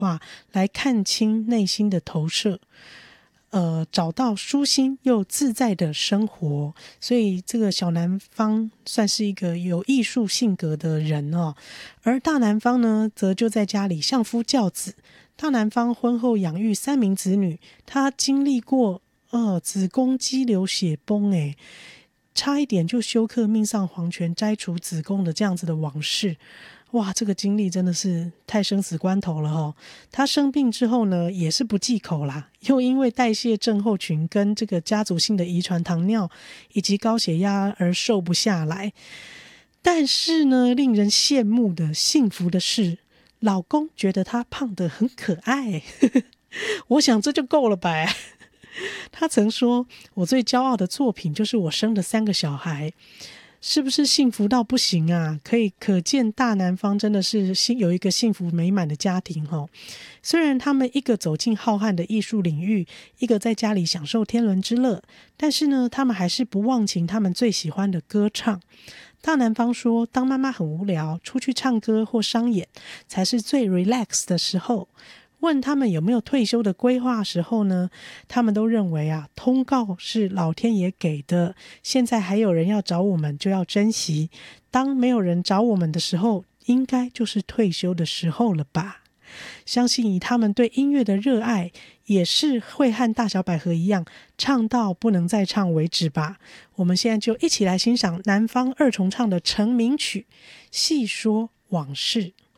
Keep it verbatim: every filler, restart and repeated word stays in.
话来看清内心的投射，呃，找到舒心又自在的生活。所以这个小南方算是一个有艺术性格的人哦，而大南方呢，则就在家里相夫教子。大南方婚后养育三名子女，他经历过呃子宫肌瘤血崩，诶，差一点就休克命丧黄泉摘除子宫的这样子的往事。哇，这个经历真的是太生死关头了哦。他生病之后呢，也是不忌口啦，又因为代谢症候群跟这个家族性的遗传糖尿以及高血压而瘦不下来。但是呢，令人羡慕的幸福的是，老公觉得她胖得很可爱我想这就够了吧他曾说，我最骄傲的作品就是我生的三个小孩。是不是幸福到不行啊？可以可见大南方真的是有一个幸福美满的家庭哦。虽然他们一个走进浩瀚的艺术领域，一个在家里享受天伦之乐，但是呢，他们还是不忘情他们最喜欢的歌唱。大南方说，当妈妈很无聊，出去唱歌或商演才是最 relax 的时候。问他们有没有退休的规划时候呢，他们都认为啊，通告是老天爷给的，现在还有人要找我们就要珍惜，当没有人找我们的时候，应该就是退休的时候了吧。相信以他们对音乐的热爱，也是会和大小百合一样，唱到不能再唱为止吧。我们现在就一起来欣赏南方二重唱的成名曲《细说往事》。